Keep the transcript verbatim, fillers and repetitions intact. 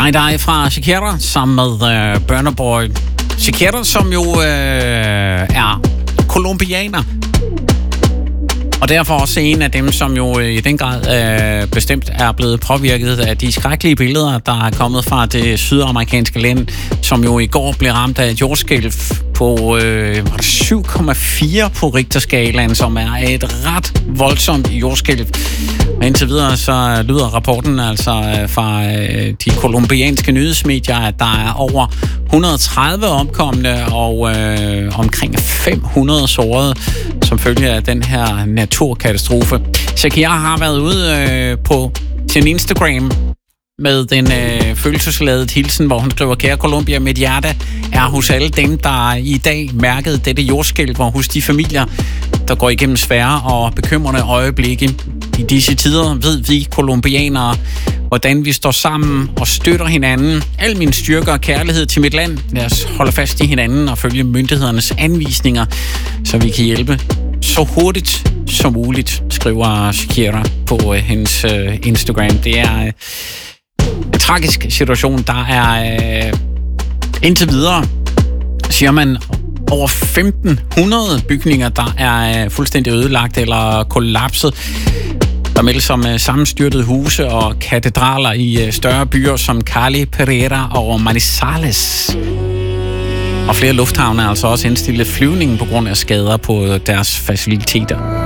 Die Die fra Shakira sammen med uh, Burna Boy. Shakira, som jo uh, er kolumbianer. Og derfor også en af dem, som jo i den grad øh, bestemt er blevet påvirket af de skrækkelige billeder, der er kommet fra det sydamerikanske land, som jo i går blev ramt af et jordskælv på øh, syv komma fire på Richterskalaen, som er et ret voldsomt jordskælv. Og indtil videre så lyder rapporten altså fra øh, de kolumbianske nyhedsmedier, at der er over et hundrede og tredive omkomne og øh, omkring fem hundrede sårede som følge af den her naturkatastrofe. Shakira har været ude øh, på sin Instagram med den øh, følelsesladede hilsen, hvor hun skriver: "Kære Colombia, mit hjerte er hos alle dem, der i dag mærkede dette jordskælv, og hos de familier, der går igennem svære og bekymrende øjeblikke. I disse tider ved vi kolumbianere, hvordan vi står sammen og støtter hinanden. Al min styrke og kærlighed til mit land. Lad os holde fast i hinanden og følge myndighedernes anvisninger, så vi kan hjælpe så hurtigt som muligt", skriver Shakira på øh, hendes øh, Instagram. Det er øh, en tragisk situation. Der er øh, indtil videre, siger man, over femten hundrede bygninger, der er øh, fuldstændig ødelagt eller kollapset. Der meldes om uh, sammenstyrtede huse og katedraler i uh, større byer som Cali, Pereira og Manizales. Og flere lufthavne er altså også indstillet flyvningen på grund af skader på uh, deres faciliteter.